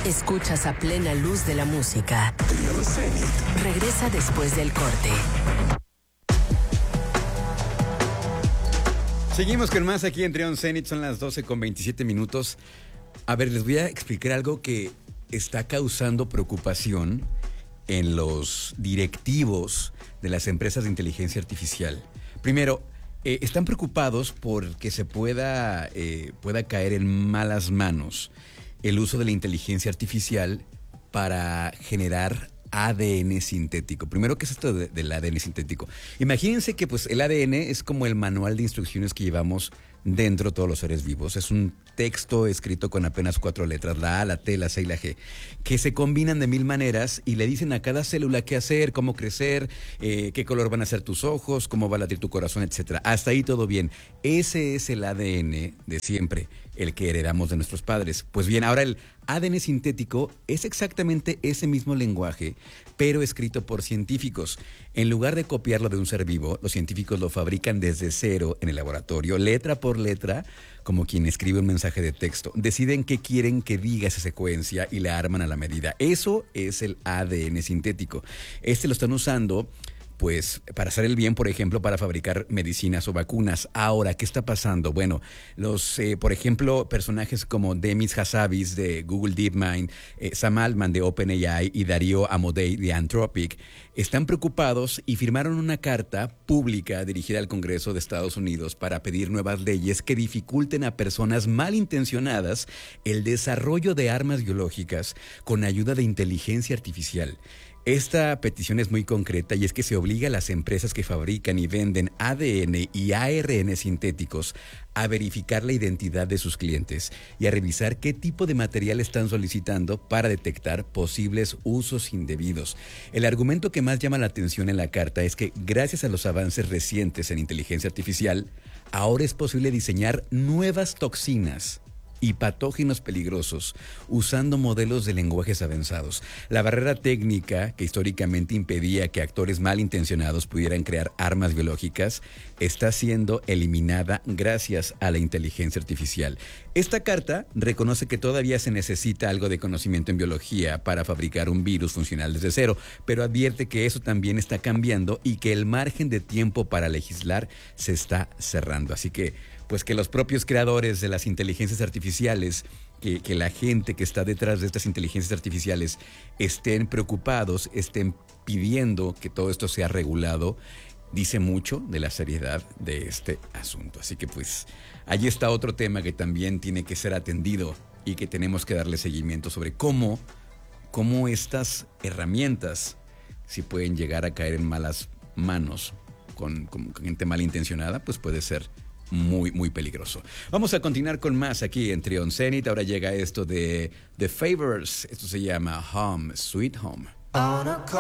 Escuchas a plena luz de la música. Regresa después del corte. Seguimos con más aquí en Trion Zenit, son las 12:27. A ver, les voy a explicar algo que está causando preocupación en los directivos de las empresas de inteligencia artificial. Primero, están preocupados porque se pueda caer en malas manos el uso de la inteligencia artificial para generar ADN sintético. Primero, ¿qué es esto del ADN sintético? Imagínense que pues el ADN es como el manual de instrucciones que llevamos dentro de todos los seres vivos. Es un texto escrito con apenas 4 letras, la A, la T, la C y la G, que se combinan de 1000 maneras y le dicen a cada célula qué hacer, cómo crecer, qué color van a ser tus ojos, cómo va a latir tu corazón, etcétera. Hasta ahí todo bien. Ese es el ADN de siempre, el que heredamos de nuestros padres. Pues bien, ahora el ADN sintético es exactamente ese mismo lenguaje, pero escrito por científicos. En lugar de copiarlo de un ser vivo, los científicos lo fabrican desde cero en el laboratorio, letra por letra, como quien escribe un mensaje de texto. Deciden qué quieren que diga esa secuencia y la arman a la medida. Eso es el ADN sintético. Lo están usando pues para hacer el bien, por ejemplo, para fabricar medicinas o vacunas. Ahora, ¿qué está pasando? Bueno, por ejemplo, personajes como Demis Hassabis de Google DeepMind, Sam Altman de OpenAI y Darío Amodei de Anthropic están preocupados y firmaron una carta pública dirigida al Congreso de Estados Unidos para pedir nuevas leyes que dificulten a personas malintencionadas el desarrollo de armas biológicas con ayuda de inteligencia artificial. Esta petición es muy concreta y es que se obliga a las empresas que fabrican y venden ADN y ARN sintéticos a verificar la identidad de sus clientes y a revisar qué tipo de material están solicitando para detectar posibles usos indebidos. El argumento que más llama la atención en la carta es que gracias a los avances recientes en inteligencia artificial, ahora es posible diseñar nuevas toxinas y patógenos peligrosos usando modelos de lenguajes avanzados. La barrera técnica que históricamente impedía que actores malintencionados pudieran crear armas biológicas está siendo eliminada gracias a la inteligencia artificial. Esta carta reconoce que todavía se necesita algo de conocimiento en biología para fabricar un virus funcional desde cero, pero advierte que eso también está cambiando y que el margen de tiempo para legislar se está cerrando. Así que pues que los propios creadores de las inteligencias artificiales, que la gente que está detrás de estas inteligencias artificiales estén preocupados, estén pidiendo que todo esto sea regulado, dice mucho de la seriedad de este asunto. Así que pues allí está otro tema que también tiene que ser atendido y que tenemos que darle seguimiento sobre cómo estas herramientas si pueden llegar a caer en malas manos con gente malintencionada, pues puede ser muy, muy peligroso. Vamos a continuar con más aquí en Trion Zenit. Ahora llega esto de The Favors. Esto se llama Home, Sweet Home.